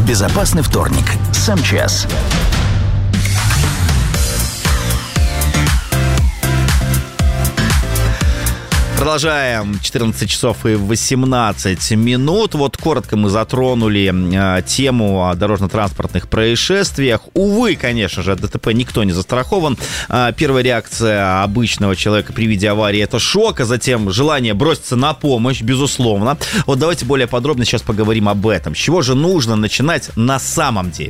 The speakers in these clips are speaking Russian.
Безопасный вторник. Сам час. Продолжаем. 14 часов и 18 минут. Вот коротко мы затронули тему о дорожно-транспортных происшествиях. Увы, конечно же, от ДТП никто не застрахован. Первая реакция обычного человека при виде аварии – это шок, а затем желание броситься на помощь, безусловно. Вот давайте более подробно сейчас поговорим об этом. С чего же нужно начинать на самом деле?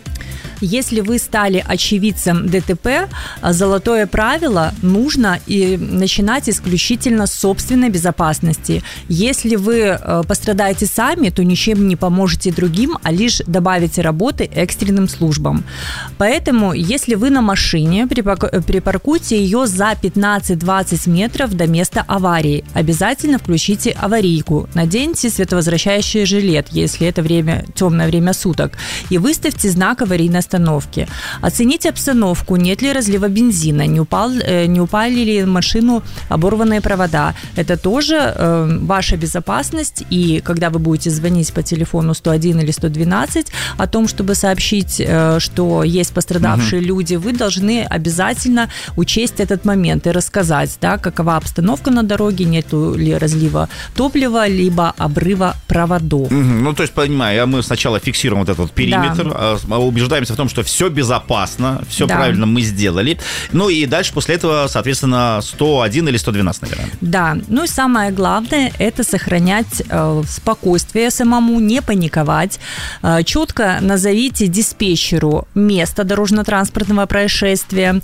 Если вы стали очевидцем ДТП, золотое правило – нужно и начинать исключительно с собственной безопасности. Если вы пострадаете сами, то ничем не поможете другим, а лишь добавите работы экстренным службам. Поэтому, если вы на машине, припаркуйте ее за 15-20 метров до места аварии. Обязательно включите аварийку, наденьте световозвращающий жилет, если это темное время суток, и выставьте знак аварийной остановки. Оцените обстановку, нет ли разлива бензина, не упали ли в машину оборванные провода. Это тоже ваша безопасность, и когда вы будете звонить по телефону 101 или 112 о том, чтобы сообщить, что есть пострадавшие люди, вы должны обязательно учесть этот момент и рассказать, да, какова обстановка на дороге, нет ли разлива топлива, либо обрыва проводов. Ну, то есть, понимаю, мы сначала фиксируем вот этот периметр, убеждаемся в том, что все безопасно, все правильно мы сделали. Ну и дальше после этого, соответственно, 101 или 112, наверное. Да, ну и самое главное – это сохранять спокойствие самому, не паниковать. Четко назовите диспетчеру место дорожно-транспортного происшествия.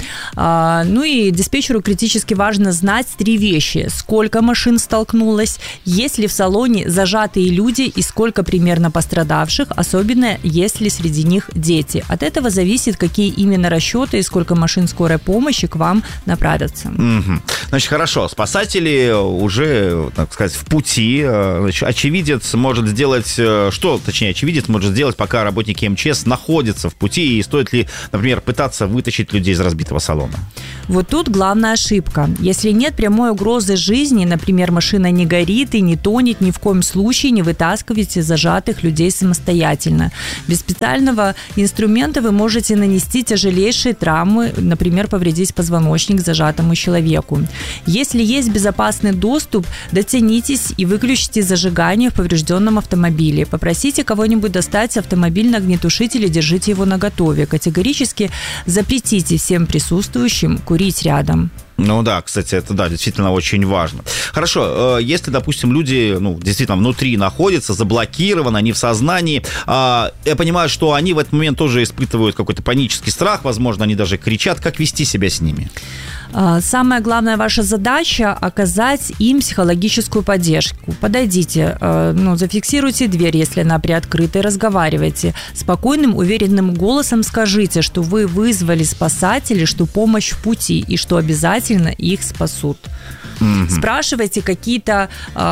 Ну и диспетчеру критически важно знать 3 вещи. Сколько машин столкнулось, есть ли в салоне зажатые люди и сколько примерно пострадавших, особенно если среди них дети. От этого зависит, какие именно расчеты и сколько машин скорой помощи к вам направятся. Значит, хорошо. Спасатели уже, так сказать, в пути. Значит, очевидец может сделать... Что, точнее, очевидец может сделать, пока работники МЧС находятся в пути? И стоит ли, например, пытаться вытащить людей из разбитого салона? Вот тут главная ошибка. Если нет прямой угрозы жизни, например, машина не горит и не тонет, ни в коем случае не вытаскивайте зажатых людей самостоятельно. Без специального инструмента вы можете нанести тяжелейшие травмы, например, повредить позвоночник зажатому человеку. Если есть безопасный доступ, дотянитесь и выключите зажигание в поврежденном автомобиле. Попросите кого-нибудь достать автомобильный огнетушитель и держите его наготове. Категорически запретите всем присутствующим курить рядом. Ну да, кстати, это да, действительно очень важно. Хорошо, если, допустим, люди, действительно внутри находятся, заблокированы, они в сознании, я понимаю, что они в этот момент тоже испытывают какой-то панический страх, возможно, они даже кричат. Как вести себя с ними? Самая главная ваша задача – оказать им психологическую поддержку. Подойдите, зафиксируйте дверь, если она приоткрыта, и разговаривайте. Спокойным, уверенным голосом скажите, что вы вызвали спасателей, что помощь в пути и что обязательно их спасут. Спрашивайте какие-то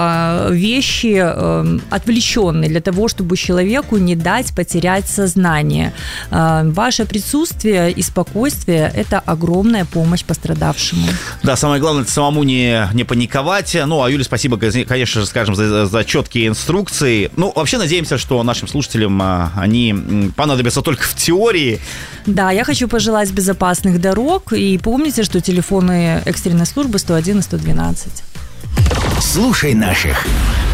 вещи отвлеченные для того, чтобы человеку не дать потерять сознание. Ваше присутствие и спокойствие – это огромная помощь пострадавшему. Да, самое главное – это самому не паниковать. А Юле спасибо, конечно же, скажем, за четкие инструкции. Вообще надеемся, что нашим слушателям они понадобятся только в теории. Да, я хочу пожелать безопасных дорог. И помните, что телефоны экстренной службы 101 и 112. Слушай наших.